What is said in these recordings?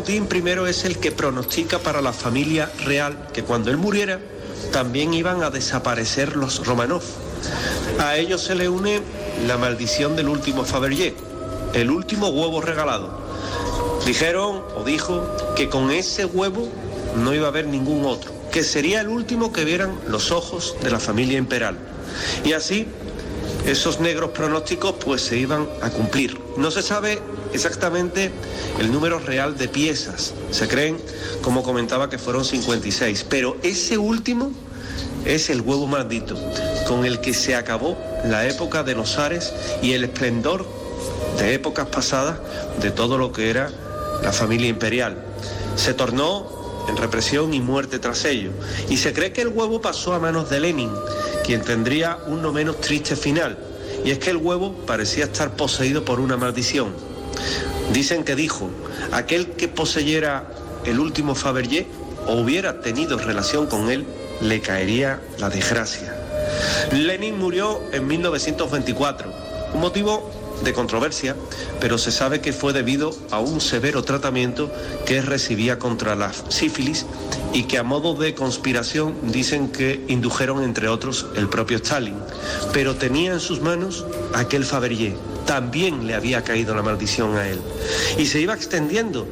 Rasputín primero es el que pronostica para la familia real que cuando él muriera también iban a desaparecer los Romanov. A ellos se le une la maldición del último Fabergé, el último huevo regalado. Dijeron o dijo que con ese huevo no iba a haber ningún otro, que sería el último que vieran los ojos de la familia imperial. Y así esos negros pronósticos pues se iban a cumplir. No se sabe exactamente el número real de piezas. Se creen, como comentaba, que fueron 56. Pero ese último es el huevo maldito, con el que se acabó la época de los zares y el esplendor de épocas pasadas de todo lo que era la familia imperial. Se tornó en represión y muerte tras ello. Y se cree que el huevo pasó a manos de Lenin, quien tendría un no menos triste final. Y es que el huevo parecía estar poseído por una maldición. Dicen que dijo: aquel que poseyera el último Fabergé o hubiera tenido relación con él, le caería la desgracia. Lenin murió en 1924, un motivo de controversia, pero se sabe que fue debido a un severo tratamiento que recibía contra la sífilis y que a modo de conspiración dicen que indujeron entre otros el propio Stalin, pero tenía en sus manos aquel Fabergé. También le había caído la maldición a él y se iba extendiendo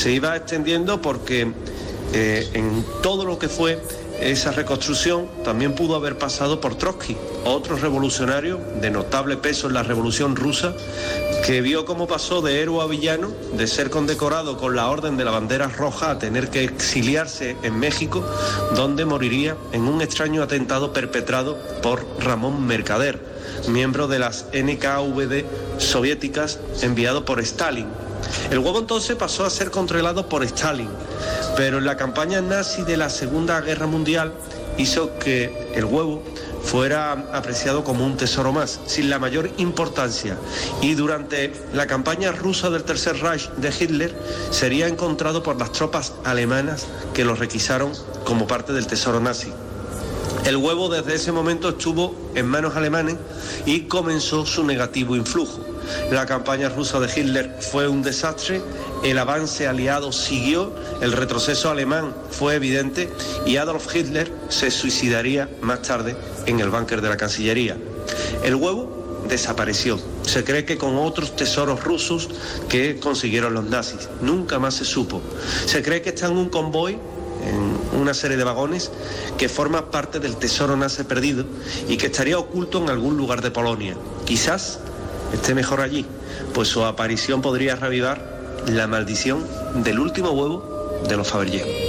porque en todo lo que fue esa reconstrucción también pudo haber pasado por Trotsky, otro revolucionario de notable peso en la Revolución Rusa, que vio cómo pasó de héroe a villano, de ser condecorado con la Orden de la Bandera Roja a tener que exiliarse en México, donde moriría en un extraño atentado perpetrado por Ramón Mercader, miembro de las NKVD soviéticas, enviado por Stalin. El huevo entonces pasó a ser controlado por Stalin, pero en la campaña nazi de la Segunda Guerra Mundial hizo que el huevo fuera apreciado como un tesoro más, sin la mayor importancia, y durante la campaña rusa del Tercer Reich de Hitler sería encontrado por las tropas alemanas que lo requisaron como parte del tesoro nazi. El huevo desde ese momento estuvo en manos alemanes y comenzó su negativo influjo. La campaña rusa de Hitler fue un desastre, el avance aliado siguió, el retroceso alemán fue evidente y Adolf Hitler se suicidaría más tarde en el búnker de la Cancillería. El huevo desapareció. Se cree que con otros tesoros rusos que consiguieron los nazis. Nunca más se supo. Se cree que está en un convoy, en una serie de vagones, que forma parte del tesoro nazi perdido y que estaría oculto en algún lugar de Polonia. Quizás esté mejor allí, pues su aparición podría reavivar la maldición del último huevo de los Fabergé.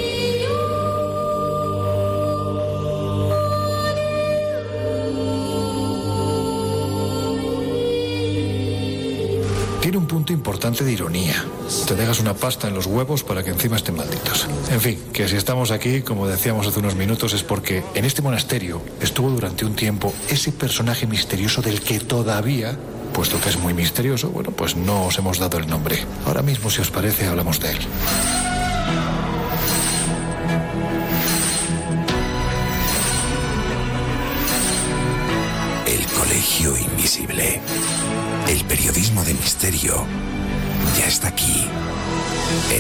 Tiene un punto importante de ironía. Te dejas una pasta en los huevos para que encima estén malditos. En fin, que si estamos aquí, como decíamos hace unos minutos, es porque en este monasterio estuvo durante un tiempo ese personaje misterioso del que todavía, puesto que es muy misterioso, bueno, pues no os hemos dado el nombre. Ahora mismo, si os parece, hablamos de él. El Colegio Invisible. El periodismo de misterio ya está aquí, en